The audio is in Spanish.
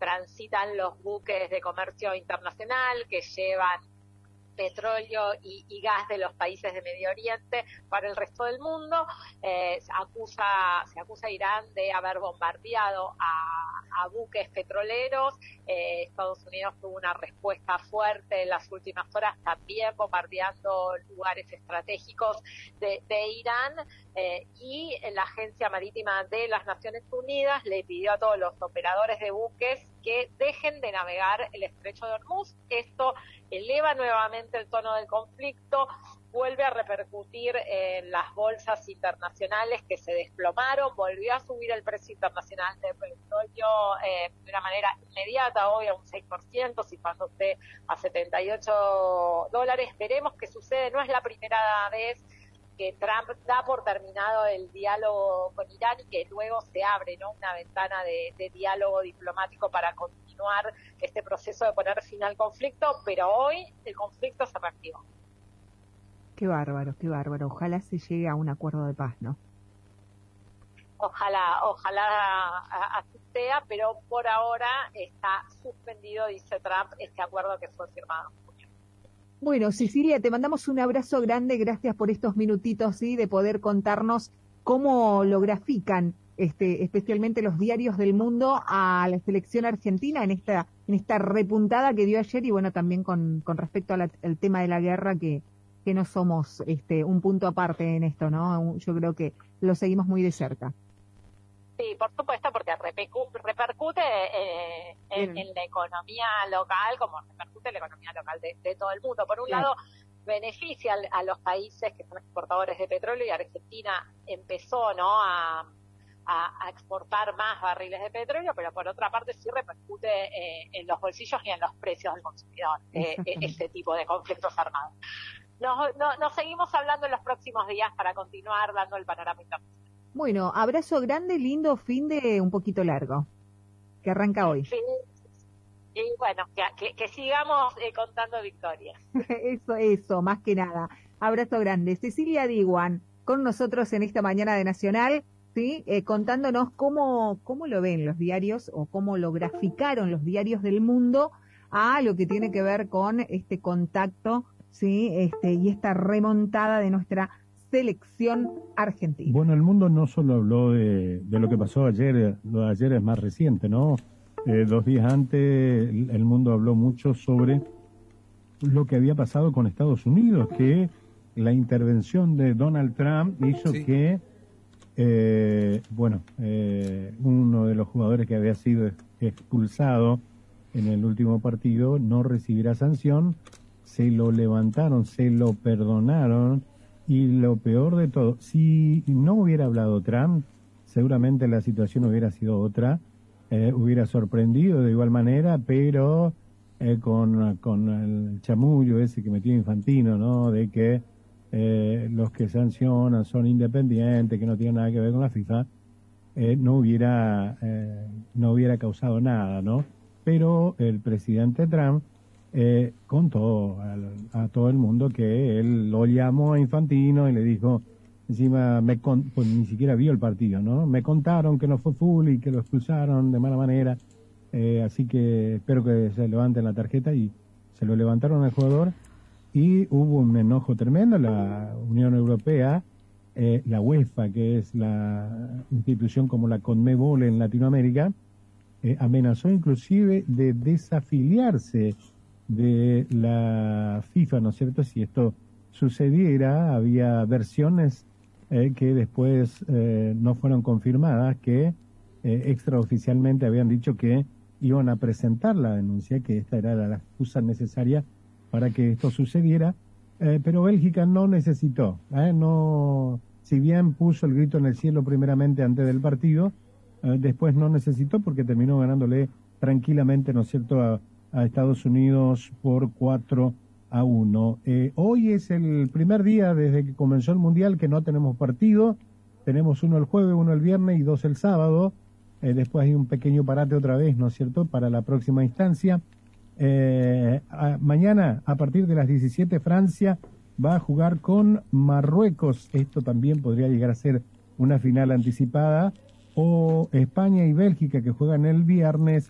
transitan los buques de comercio internacional que llevan petróleo y gas de los países de Medio Oriente para el resto del mundo. Se acusa a Irán de haber bombardeado a buques petroleros. Estados Unidos tuvo una respuesta fuerte en las últimas horas, también bombardeando lugares estratégicos de Irán, y la Agencia Marítima de las Naciones Unidas le pidió a todos los operadores de buques que dejen de navegar el estrecho de Hormuz. Esto eleva nuevamente el tono del conflicto, vuelve a repercutir en las bolsas internacionales que se desplomaron, volvió a subir el precio internacional del petróleo de una manera inmediata, hoy a un 6%, situándose a $78. Veremos qué sucede, no es la primera vez que Trump da por terminado el diálogo con Irán y que luego se abre, ¿no?, una ventana de diálogo diplomático para continuar este proceso de poner fin al conflicto, pero hoy el conflicto se reactivó. Qué bárbaro, qué bárbaro. Ojalá se llegue a un acuerdo de paz, ¿no? Ojalá así sea, pero por ahora está suspendido, dice Trump, este acuerdo que fue firmado. Bueno, Cecilia, te mandamos un abrazo grande, gracias por estos minutitos, ¿sí?, de poder contarnos cómo lo grafican especialmente los diarios del mundo a la selección argentina en esta repuntada que dio ayer, y bueno, también con respecto al tema de la guerra, que no somos un punto aparte en esto, ¿no? Yo creo que lo seguimos muy de cerca. Sí, por supuesto, porque repercute en la economía local, como repercute en la economía local de todo el mundo. Por un lado, beneficia a los países que son exportadores de petróleo, y Argentina empezó, ¿no?, a exportar más barriles de petróleo, pero por otra parte sí repercute en los bolsillos y en los precios del consumidor, este tipo de conflictos armados. Nos seguimos hablando en los próximos días para continuar dando el panorama internacional. Bueno, abrazo grande, lindo fin de un poquito largo, que arranca hoy. Sí, y bueno, que sigamos contando victorias. Eso, más que nada. Abrazo grande. Cecilia Diwan, con nosotros en esta mañana de Nacional, ¿sí? Contándonos cómo lo ven los diarios, o cómo lo graficaron los diarios del mundo a lo que tiene que ver con este contacto, ¿sí? Y esta remontada de nuestra selección argentina. Bueno, el mundo no solo habló de lo que pasó ayer, lo de ayer es más reciente, ¿no? 2 días antes el mundo habló mucho sobre lo que había pasado con Estados Unidos, que la intervención de Donald Trump hizo que, uno de los jugadores que había sido expulsado en el último partido no recibirá sanción, se lo levantaron, se lo perdonaron. Y lo peor de todo, si no hubiera hablado Trump, seguramente la situación hubiera sido otra, hubiera sorprendido de igual manera, pero con el chamullo ese que metió Infantino, ¿no?, de que los que sancionan son independientes, que no tienen nada que ver con la FIFA, no hubiera causado nada, ¿no? Pero el presidente Trump contó a todo el mundo que él lo llamó a Infantino y le dijo, encima pues ni siquiera vio el partido, ¿no? Me contaron que no fue full y que lo expulsaron de mala manera, así que espero que se levanten la tarjeta, y se lo levantaron al jugador, y hubo un enojo tremendo. La Unión Europea, la UEFA, que es la institución como la CONMEBOL en Latinoamérica, amenazó inclusive de desafiliarse de la FIFA, ¿no es cierto? Si esto sucediera, había versiones que después no fueron confirmadas, que extraoficialmente habían dicho que iban a presentar la denuncia, que esta era la excusa necesaria para que esto sucediera, pero Bélgica no necesitó, no, si bien puso el grito en el cielo primeramente antes del partido, después no necesitó, porque terminó ganándole tranquilamente, ¿no es cierto?, a Estados Unidos por 4-1. Hoy es el primer día desde que comenzó el Mundial que no tenemos partido. Tenemos uno el jueves, uno el viernes y 2 el sábado. Después hay un pequeño parate otra vez, ¿no es cierto?, para la próxima instancia. Mañana, a partir de las 17, Francia va a jugar con Marruecos. Esto también podría llegar a ser una final anticipada. O España y Bélgica, que juegan el viernes,